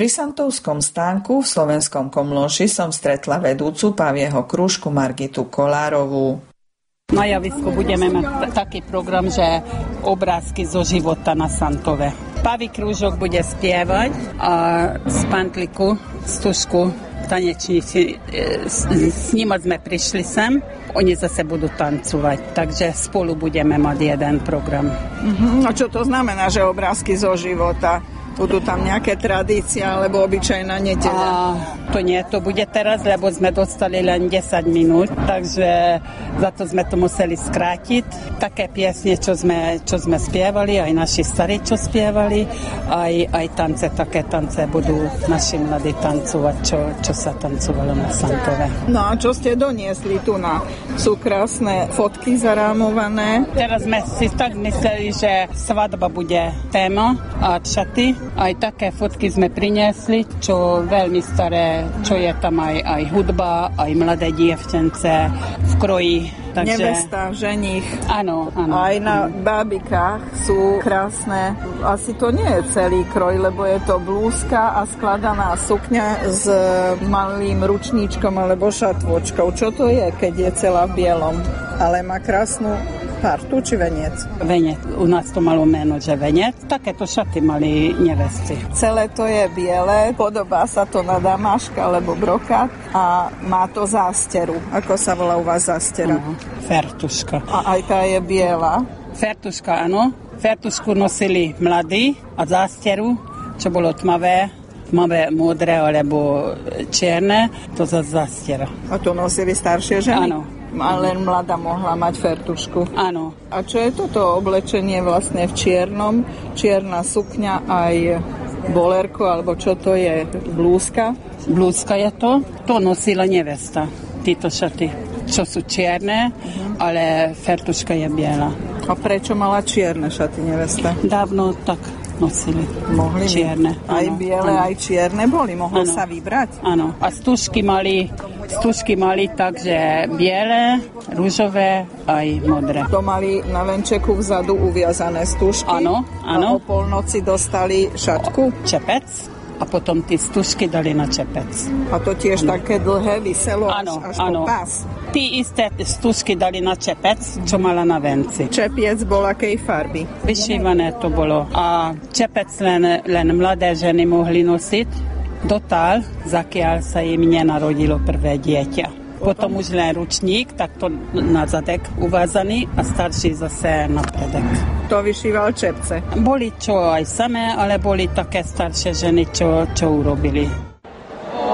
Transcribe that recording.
Pri Santovskom stánku v Slovenskom Komlóši som stretla vedúcu Pavieho krúžku Margitu Kolárovú. Na javisku budeme mať taký program, že obrázky zo života na Santove. Pavý krúžok bude spievať a z pantliku, stužku, tanečníci, s nimi sme prišli sem, oni zase budú tancovať, takže spolu budeme mať jeden program. A čo to znamená, že obrázky zo života? Budú tam nejaké tradície alebo obyčajná nedeľa? To nie, to bude teraz, lebo sme dostali len 10 minút, takže za to sme to museli skrátiť. Také piesne, čo sme spievali, aj naši starí, čo spievali, aj tance, také tance budú naši mladí tancovať, čo sa tancovalo na Santove. No a čo ste doniesli tu na? Sú krásne fotky zarámované. Teraz sme si tak mysleli, že svadba bude téma a šaty. Aj také fotky sme priniesli, čo veľmi staré, čo je tam aj hudba, aj mladé dievčence v kroji. Takže... Nevesta, ženich. Áno, áno. Aj na bábikách sú krásne. Asi to nie je celý kroj, lebo je to blúzka a skladaná sukňa s malým ručníčkom alebo šatvočkou. Čo to je, keď je celá v bielom? Ale má krásnu partu či veniec? Veniec. U nás to malo meno, že veniec. Takéto šaty mali nevesty. Celé to je biele, podobá sa to na damáška alebo brokát a má to zásteru. Ako sa volá u vás zástera? Fertuška. A aj tá je biela? Fertuška, áno. Fertušku nosili mladí a zásteru, čo bolo tmavé, modré alebo čierne, to za zástera. A to nosili staršie ženy? Áno. A len mladá mohla mať fertušku. Áno. A čo je toto oblečenie vlastne v čiernom? Čierna sukňa aj bolerko, alebo čo to je? Blúzka? Blúzka je to. To nosila nevesta. Títo šaty, čo sú čierne, ale fertuška je biela. A prečo mala čierne šaty nevesta? Dávno tak nosili. Mohli čierne. Aj biele, aj čierne boli. Mohlo sa vybrať? Áno. A stužky mali takže biele, ružové aj modré. To mali na venčeku vzadu uviazané stužky? Áno, áno. A o polnoci dostali šatku? Čepec. A potom tie stužky dali na čepec. A to tiež také dlhé viselo až po pás? Tí isté stužky dali na čepec, čo mala na venci. Čepiec bol akej farby? Vyšívané to bolo. A čepec len mladé ženy mohli nosiť dotál, zakiaľ sa im nenarodilo prvé dieťa. Potom už len ručník, takto na zadek uvázaný a starší zase na predek. To vyšíval čepce? Boli čo aj samé, ale boli také staršie ženy, čo urobili.